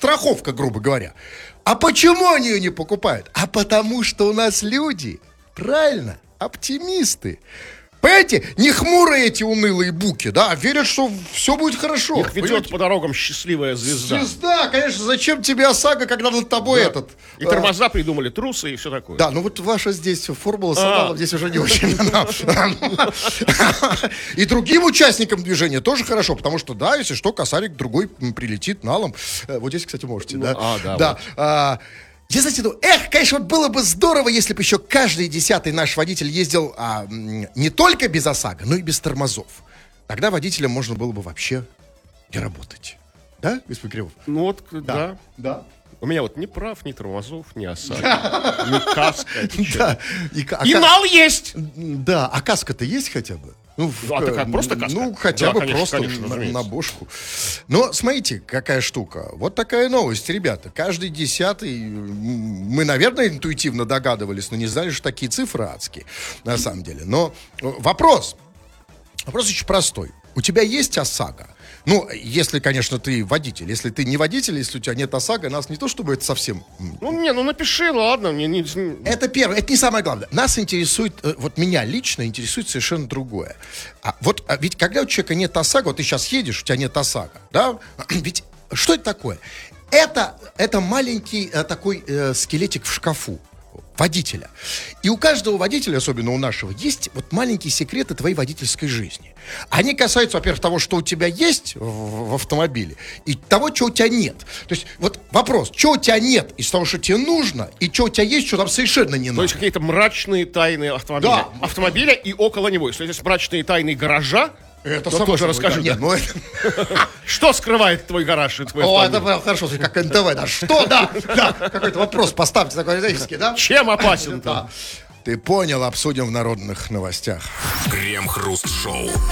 страховка, грубо говоря. А почему они ее не покупают? А потому что у нас люди, правильно, оптимисты. Понимаете, не хмурые эти унылые буки, да, верят, что все будет хорошо. Их ведет понимаете? по дорогам счастливая звезда. Звезда, конечно, зачем тебе ОСАГО, когда над тобой Да. этот... И тормоза придумали, трусы и все такое. Да, ну вот ваша здесь формула с овалом здесь уже не очень. И другим участникам движения тоже хорошо, потому что, да, если что, косарик другой прилетит налом. Вот здесь, кстати, можете, да. Да. Я, знаете, думаю, конечно, вот было бы здорово, если бы еще каждый 10-й наш водитель ездил не только без ОСАГО, но и без тормозов. Тогда водителям можно было бы вообще не работать. Да, господин Кривов? Ну вот, да. Да. У меня вот ни прав, ни тормозов, ни ОСАГО, ни каска. Да. И нал есть! Да, а каска-то есть хотя бы? Ну, так просто каска? Ну, хотя Да, бы конечно, просто конечно, разумеется. на бошку. Но смотрите, какая штука. Вот такая новость, ребята. Каждый 10-й, мы, наверное, интуитивно догадывались, но не знали, что такие цифры адские, на самом деле. Но вопрос очень простой. У тебя есть ОСАГО? Ну, если, конечно, ты водитель. Если ты не водитель, если у тебя нет ОСАГО, нас не то, чтобы это совсем... Ну напиши, ладно. Это первое, это не самое главное. Нас интересует, вот меня лично интересует совершенно другое. Ведь когда у человека нет ОСАГО, вот ты сейчас едешь, у тебя нет ОСАГО, да? Ведь что это такое? Это маленький такой скелетик в шкафу водителя. И у каждого водителя, особенно у нашего, есть вот маленькие секреты твоей водительской жизни. Они касаются, во-первых, того, что у тебя есть в автомобиле, и того, чего у тебя нет. То есть вот вопрос, что у тебя нет из того, что тебе нужно, и что у тебя есть, что там совершенно не надо. То есть какие-то мрачные тайны автомобиля. Да. Автомобиля и около него. Если есть мрачные тайны гаража, Это то тоже расскажи. Нет, Да. Что скрывает твой гараж и твой О, автомобиль? это хорошо, как НТВ, да. Что, да, какой-то вопрос поставьте такой риторический, да? Чем опасен Да. там? Ты понял, обсудим в народных новостях. Крем-хруст-шоу.